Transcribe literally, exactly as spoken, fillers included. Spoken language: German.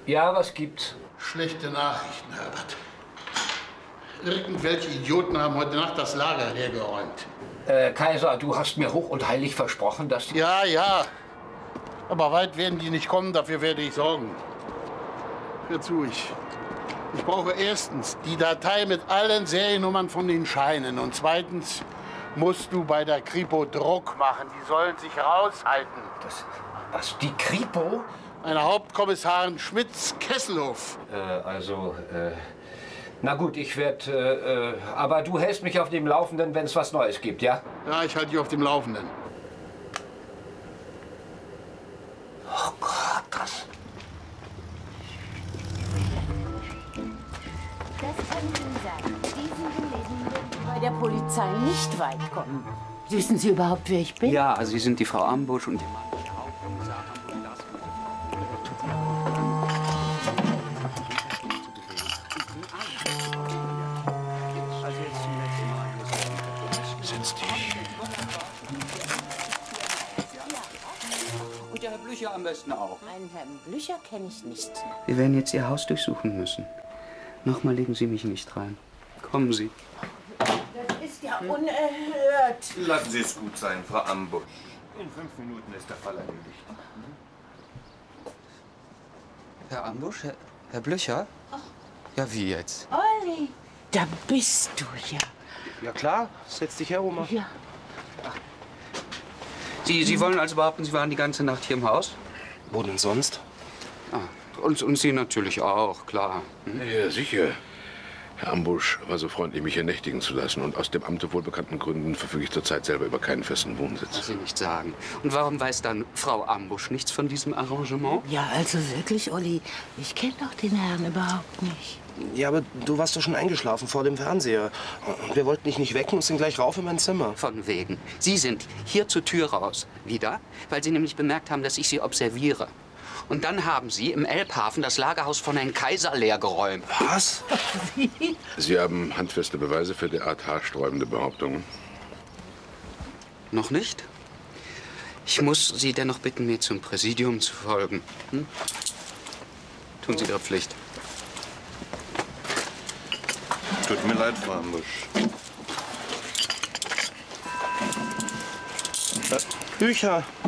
Ja, was gibt's? Schlechte Nachrichten, Herbert. Irgendwelche Idioten haben heute Nacht das Lager leergeräumt. Äh, Kaiser, du hast mir hoch und heilig versprochen, dass... Ja, ja. Aber weit werden die nicht kommen, dafür werde ich sorgen. Hör zu, ich, ich brauche erstens die Datei mit allen Seriennummern von den Scheinen. Und zweitens musst du bei der Kripo Druck machen. Die sollen sich raushalten. Das, was, die Kripo? Meine Hauptkommissarin Schmitz-Kesselhoff. Äh, also, äh... Na gut, ich werde... Äh, aber du hältst mich auf dem Laufenden, wenn es was Neues gibt, ja? Ja, ich halte dich auf dem Laufenden. Oh Gott, das... Das kann ich Ihnen sagen. Diesen Gelesen werden Sie bei der Polizei nicht weit kommen. Wissen Sie überhaupt, wer ich bin? Ja, also Sie sind die Frau Ambusch und die Mann der Hauptkommissar Ambusch. Setz dich. Und der Herr Blücher am besten auch. Einen Herrn Blücher kenne ich nicht. Wir werden jetzt Ihr Haus durchsuchen müssen. Nochmal legen Sie mich nicht rein. Kommen Sie. Das ist ja unerhört. Lassen Sie es gut sein, Frau Ambusch. In fünf Minuten ist der Fall erledigt. Herr Ambusch? Herr, Herr Blücher? Ja, wie jetzt? Olli, da bist du ja. Ja klar, setz dich her, Oma. Ja. Sie, Sie wollen also behaupten, Sie waren die ganze Nacht hier im Haus? Wo denn sonst? Ah, und, und Sie natürlich auch, klar. Hm? Ja, sicher. Herr Ambusch war so freundlich, mich hier nächtigen zu lassen. Und aus dem Amte wohlbekannten Gründen verfüge ich zurzeit selber über keinen festen Wohnsitz. Was Sie nicht sagen. Und warum weiß dann Frau Ambusch nichts von diesem Arrangement? Ja, also wirklich, Olli, ich kenne doch den Herrn überhaupt nicht. Ja, aber du warst doch schon eingeschlafen vor dem Fernseher. Und wir wollten dich nicht wecken und sind gleich rauf in mein Zimmer. Von wegen. Sie sind hier zur Tür raus. Wieder? Weil Sie nämlich bemerkt haben, dass ich Sie observiere. Und dann haben Sie im Elbhafen das Lagerhaus von Herrn Kaiser leergeräumt. Was? Sie haben handfeste Beweise für derart haarsträubende Behauptungen? Noch nicht? Ich muss Sie dennoch bitten, mir zum Präsidium zu folgen. Hm? Tun Sie Ihre Pflicht. Tut mir leid, Frau Ambusch. Äh, Bücher.